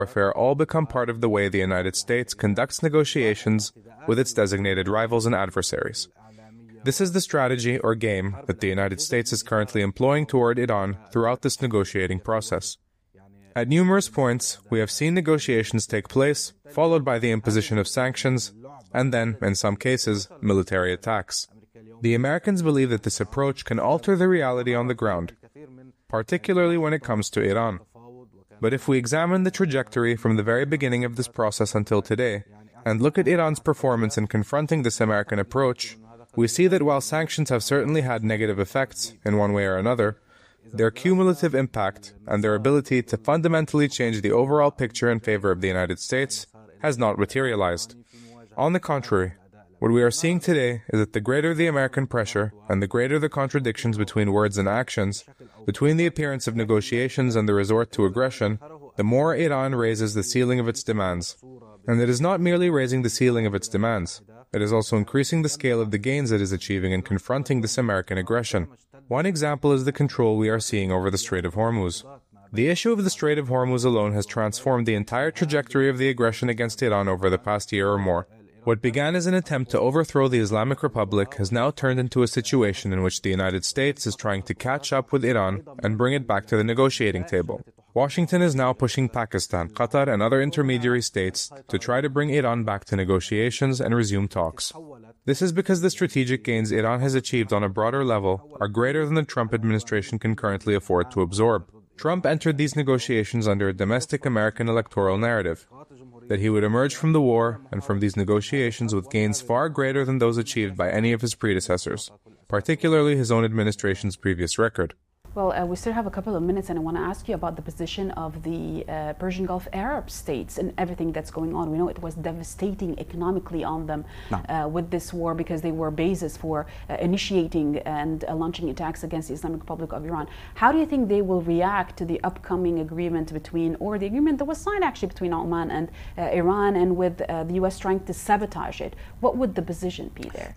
warfare all become part of the way the United States conducts negotiations with its designated rivals and adversaries. This is the strategy or game that the United States is currently employing toward Iran throughout this negotiating process. At numerous points, we have seen negotiations take place, followed by the imposition of sanctions, and then, in some cases, military attacks. The Americans believe that this approach can alter the reality on the ground, particularly when it comes to Iran. But if we examine the trajectory from the very beginning of this process until today, and look at Iran's performance in confronting this American approach, we see that while sanctions have certainly had negative effects in one way or another, their cumulative impact and their ability to fundamentally change the overall picture in favor of the United States has not materialized. On the contrary, what we are seeing today is that the greater the American pressure and the greater the contradictions between words and actions, between the appearance of negotiations and the resort to aggression, the more Iran raises the ceiling of its demands. And it is not merely raising the ceiling of its demands, it is also increasing the scale of the gains it is achieving in confronting this American aggression. One example is the control we are seeing over the Strait of Hormuz. The issue of the Strait of Hormuz alone has transformed the entire trajectory of the aggression against Iran over the past year or more. What began as an attempt to overthrow the Islamic Republic has now turned into a situation in which the United States is trying to catch up with Iran and bring it back to the negotiating table. Washington is now pushing Pakistan, Qatar, and other intermediary states to try to bring Iran back to negotiations and resume talks. This is because the strategic gains Iran has achieved on a broader level are greater than the Trump administration can currently afford to absorb. Trump entered these negotiations under a domestic American electoral narrative that he would emerge from the war and from these negotiations with gains far greater than those achieved by any of his predecessors, particularly his own administration's previous record. Well, we still have a couple of minutes, and I want to ask you about the position of the Persian Gulf Arab states and everything that's going on. We know it was devastating economically on them with this war because they were bases for initiating and launching attacks against the Islamic Republic of Iran. How do you think they will react to the upcoming agreement between, or the agreement that was signed actually between Oman and Iran, and with the U.S. trying to sabotage it? What would the position be there?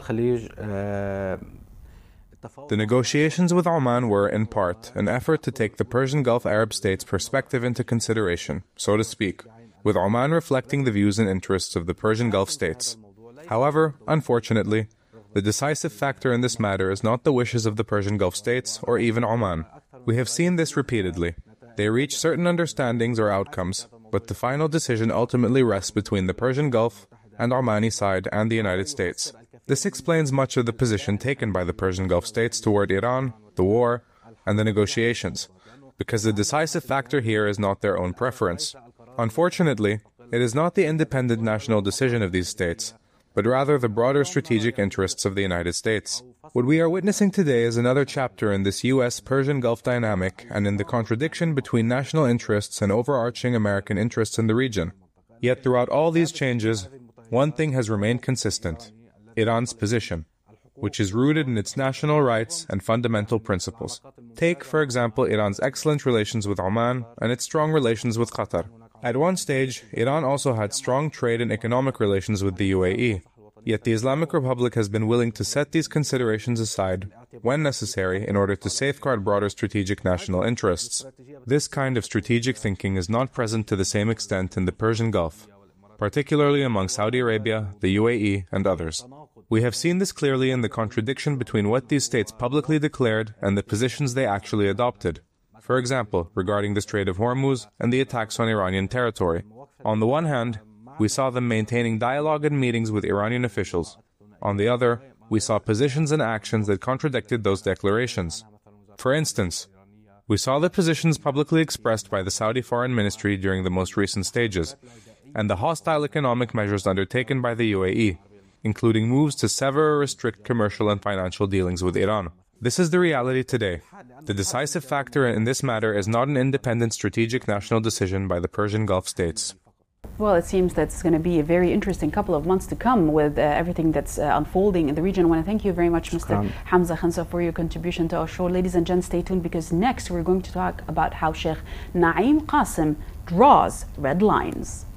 The negotiations with Oman were, in part, an effort to take the Persian Gulf Arab states' perspective into consideration, so to speak, with Oman reflecting the views and interests of the Persian Gulf states. However, unfortunately, the decisive factor in this matter is not the wishes of the Persian Gulf states or even Oman. We have seen this repeatedly. They reach certain understandings or outcomes, but the final decision ultimately rests between the Persian Gulf and Omani side and the United States. This explains much of the position taken by the Persian Gulf states toward Iran, the war, and the negotiations, because the decisive factor here is not their own preference. Unfortunately, it is not the independent national decision of these states, but rather the broader strategic interests of the United States. What we are witnessing today is another chapter in this U.S.-Persian Gulf dynamic and in the contradiction between national interests and overarching American interests in the region. Yet throughout all these changes, one thing has remained consistent: Iran's position, which is rooted in its national rights and fundamental principles. Take, for example, Iran's excellent relations with Oman and its strong relations with Qatar. At one stage, Iran also had strong trade and economic relations with the UAE. Yet the Islamic Republic has been willing to set these considerations aside, when necessary, in order to safeguard broader strategic national interests. This kind of strategic thinking is not present to the same extent in the Persian Gulf, particularly among Saudi Arabia, the UAE, and others. We have seen this clearly in the contradiction between what these states publicly declared and the positions they actually adopted. For example, regarding the Strait of Hormuz and the attacks on Iranian territory. On the one hand, we saw them maintaining dialogue and meetings with Iranian officials. On the other, we saw positions and actions that contradicted those declarations. For instance, we saw the positions publicly expressed by the Saudi Foreign Ministry during the most recent stages, and the hostile economic measures undertaken by the UAE, including moves to sever or restrict commercial and financial dealings with Iran. This is the reality today. The decisive factor in this matter is not an independent strategic national decision by the Persian Gulf states. Well, it seems that it's going to be a very interesting couple of months to come with everything that's unfolding in the region. I want to thank you very much, Mr. Hamza Khansa, for your contribution to our show. Ladies and gents, stay tuned, because next we're going to talk about how Sheikh Naeem Qasim draws red lines.